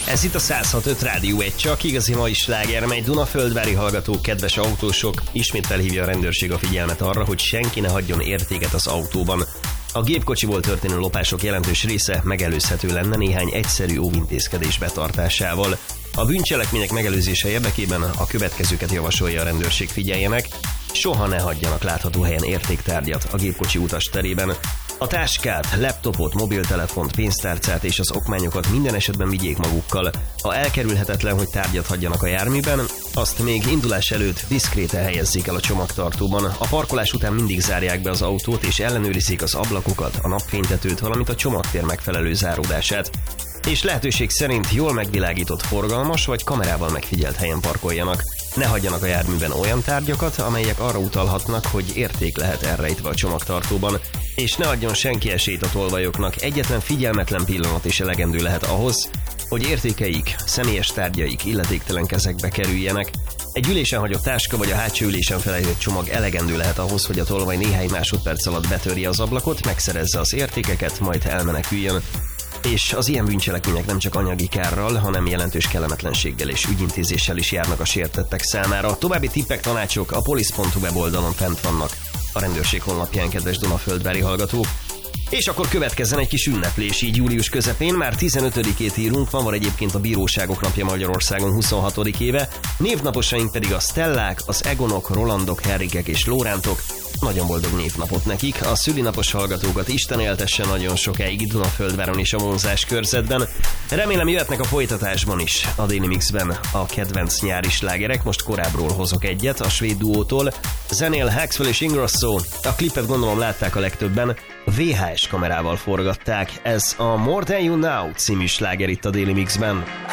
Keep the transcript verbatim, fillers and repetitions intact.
Ez itt a száz hat öt Rádió egy, csak igazi mai sláger, mely Dunaföldvári hallgatók, kedves autósok, ismét felhívja a rendőrség a figyelmet arra, hogy senki ne hagyjon értéket az autóban. A gépkocsiból történő lopások jelentős része megelőzhető lenne néhány egyszerű óvintézkedés betartásával. A bűncselekmények megelőzése érdekében a következőket javasolja a rendőrség: figyeljenek, soha ne hagyjanak látható helyen értéktárgyat a gépkocsi utas terében. A táskát, laptopot, mobiltelefont, pénztárcát és az okmányokat minden esetben vigyék magukkal. Ha elkerülhetetlen, hogy tárgyat hagyjanak a járműben, azt még indulás előtt diszkréten helyezzék el a csomagtartóban. A parkolás után mindig zárják be az autót és ellenőrizzék az ablakokat, a napfénytetőt, valamint a csomagtér megfelelő záródását. És lehetőség szerint jól megvilágított, forgalmas vagy kamerával megfigyelt helyen parkoljanak. Ne hagyjanak a járműben olyan tárgyakat, amelyek arra utalhatnak, hogy érték lehet elrejtve a csomagtartóban. És ne adjon senki esélyt a tolvajoknak, egyetlen figyelmetlen pillanat is elegendő lehet ahhoz, hogy értékeik, személyes tárgyaik illetéktelen kezekbe kerüljenek. Egy ülésen hagyott táska vagy a hátsó ülésen felejtett csomag elegendő lehet ahhoz, hogy a tolvaj néhány másodperc alatt betörje az ablakot, megszerezze az értékeket, majd elmeneküljön. És az ilyen bűncselekmények nem csak anyagi kárral, hanem jelentős kellemetlenséggel és ügyintézéssel is járnak a sértettek számára. További tippek, tanácsok a polisz pont hu weboldalon fent vannak a rendőrség honlapján, kedves Dunaföldvári hallgatók. És akkor következzen egy kis ünneplés, így július közepén, már tizenötödikét írunk, van, van egyébként a Bíróságok napja Magyarországon huszonhatodik éve, névnaposaink pedig a Stellák, az Egonok, Rolandok, Henrikek és Lórántok. Nagyon boldog névnapot nekik, a szülinapos hallgatókat Isten éltesse nagyon sokáig Dunaföldváron és a vonzás körzetben. Remélem jöhetnek a folytatásban is a Daily Mixben a kedvenc nyári slágerek. Most korábbról hozok egyet a svéd duótól. Zenél Haxwell és Ingrosso, a klipet gondolom látták a legtöbben, vé há es kamerával forgatták. Ez a More Than You Now című sláger itt a Daily Mixben.